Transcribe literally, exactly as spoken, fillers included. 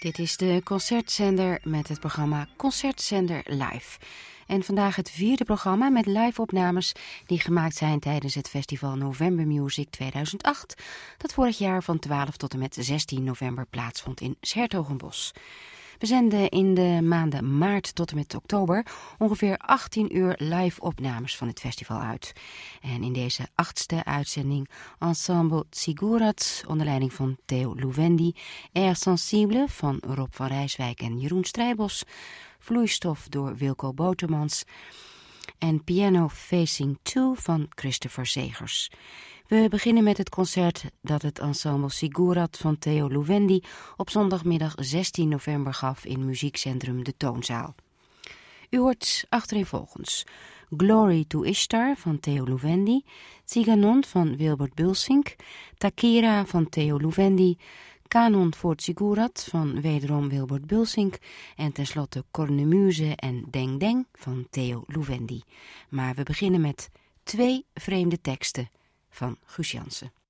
Dit is de Concertzender met het programma Concertzender Live. En vandaag het vierde programma met live-opnames die gemaakt zijn tijdens het festival November Music tweeduizend acht... dat vorig jaar van twaalf tot en met zestien november plaatsvond in 's-Hertogenbosch. We zenden in de maanden maart tot en met oktober ongeveer achttien uur live-opnames van het festival uit. En in deze achtste uitzending Ensemble Ziggurat onder leiding van Theo Louvendi, Air Sensible van Rob van Rijswijk en Jeroen Strijbos, Vloeistof door Wilco Botermans en Piano Facing twee van Christopher Zegers. We beginnen met het concert dat het Ensemble Ziggurat van Theo Louvendi op zondagmiddag zestien november gaf in muziekcentrum De Toonzaal. U hoort achtereenvolgens Glory to Ishtar van Theo Louvendi, Tsiganon van Wilbert Bulsink, Takira van Theo Louvendi, Kanon voor Ziggurat van wederom Wilbert Bulsink en tenslotte Cornemuse en Deng Deng van Theo Louvendi. Maar we beginnen met twee vreemde teksten van Guus Jansen.